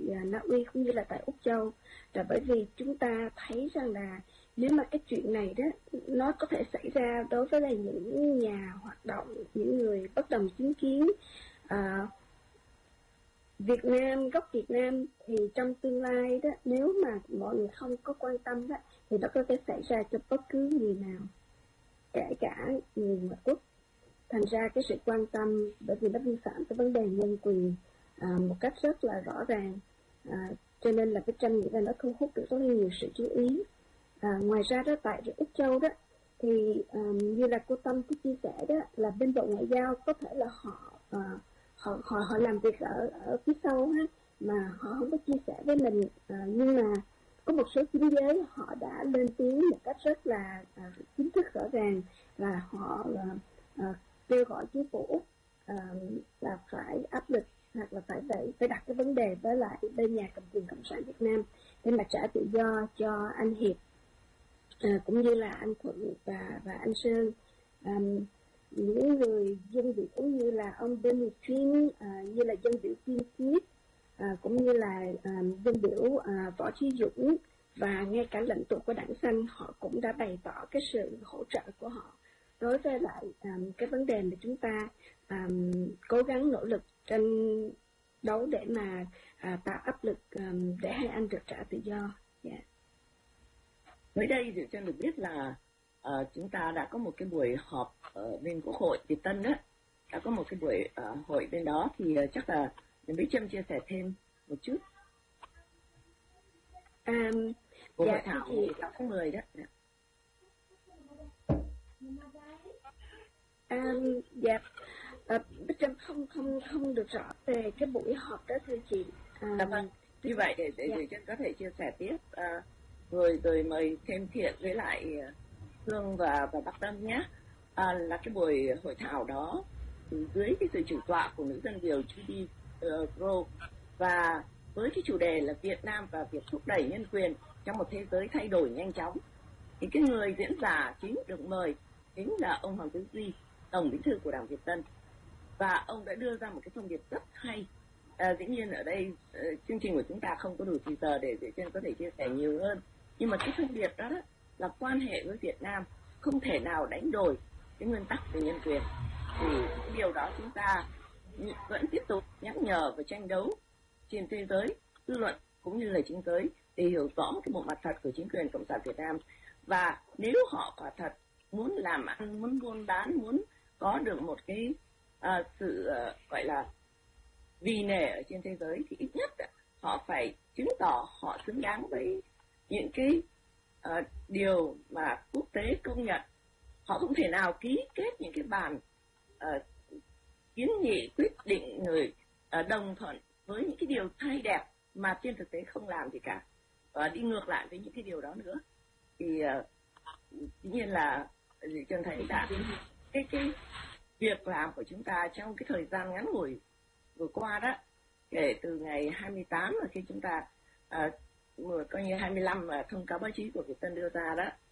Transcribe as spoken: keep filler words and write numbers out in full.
uh, Na Uy cũng như là tại Úc Châu, là bởi vì chúng ta thấy rằng là nếu mà cái chuyện này đó nó có thể xảy ra đối với là những nhà hoạt động, những người bất đồng chính kiến uh, Việt Nam, gốc Việt Nam, thì trong tương lai đó, nếu mà mọi người không có quan tâm đó, thì nó có thể xảy ra cho bất cứ người nào, kể cả người ngoại quốc. Thành ra cái sự quan tâm, bởi vì nó vi phạm cái vấn đề nhân quyền à, một cách rất là rõ ràng, à, cho nên là cái tranh nghĩ là nó thu hút được rất là nhiều sự chú ý. À, ngoài ra đó, tại Úc Châu đó, thì um, như là cô Tâm có chia sẻ đó, là bên Bộ Ngoại giao có thể là họ uh, họ họ họ làm việc ở ở phía sau ha, mà họ không có chia sẻ với mình, uh, nhưng mà có một số chính giới họ đã lên tiếng một cách rất là uh, chính thức rõ ràng, và họ uh, uh, kêu gọi chính phủ uh, là phải áp lực hoặc là phải phải phải đặt cái vấn đề với lại bên nhà cầm quyền cộng sản Việt Nam để mà trả tự do cho anh Hiệp, À, cũng như là anh Thuận và và anh Sơn. À, những người dân biểu như là ông Donald Trump, à, như là dân biểu Kim Smith, à, cũng như là à, dân biểu à, Võ Chí Dũng, và ngay cả lãnh tụ của Đảng Xanh, họ cũng đã bày tỏ cái sự hỗ trợ của họ đối với lại à, cái vấn đề mà chúng ta à, cố gắng nỗ lực tranh đấu để mà à, tạo áp lực à, để hai anh được trả tự do. Yeah. Mới đây thì cho được biết là uh, chúng ta đã có một cái buổi họp ở bên Quốc hội Việt Tân đó, đã có một cái buổi uh, hội bên đó, thì uh, chắc là Mỹ Trâm chia sẻ thêm một chút. Um, Của dạ, hội thảo thì sáu tháng mười đó. Um, dạ, uh, Bích Trâm không không không được rõ về cái buổi họp đó thưa chị. Um, dạ vâng, như vậy để để, dạ. để Trâm có thể chia sẻ tiếp, uh, rồi rồi mời thêm Thiện với lại Hương và và Bắc Tâm nhé. À, là cái buổi hội thảo đó dưới cái sự chủ tọa của nữ dân biểu Judy uh, Groh, và với cái chủ đề là Việt Nam và việc thúc đẩy nhân quyền trong một thế giới thay đổi nhanh chóng, thì cái người diễn giả chính được mời chính là ông Hoàng Tứ Duy, Tổng Bí thư của Đảng Việt Tân, và ông đã đưa ra một cái thông điệp rất hay. À, dĩ nhiên ở đây uh, chương trình của chúng ta không có đủ thời giờ để để cho có thể chia sẻ nhiều hơn, nhưng mà cái thông điệp đó, đó là quan hệ với Việt Nam không thể nào đánh đổi cái nguyên tắc về nhân quyền. Thì cái điều đó chúng ta vẫn tiếp tục nhắc nhở và tranh đấu trên thế giới, dư luận cũng như là chính giới, để hiểu rõ cái bộ mặt thật của chính quyền Cộng sản Việt Nam. Và nếu họ quả thật muốn làm ăn, muốn buôn bán, muốn có được một cái uh, sự uh, gọi là vì nể ở trên thế giới, thì ít nhất uh, họ phải chứng tỏ họ xứng đáng với những cái uh, điều mà quốc tế công nhận. Họ không thể nào ký kết những cái bản uh, kiến nghị quyết định người uh, đồng thuận với những cái điều thay đẹp mà trên thực tế không làm gì cả, và đi ngược lại với những cái điều đó nữa. Thì uh, dĩ nhiên là chị Trân thấy đã cái cái việc làm của chúng ta trong cái thời gian ngắn ngủi vừa qua đó, kể từ ngày hai mươi tám là khi chúng ta uh, coi như hai mươi lăm mà thông cáo báo chí của Việt Tân đưa ra đó,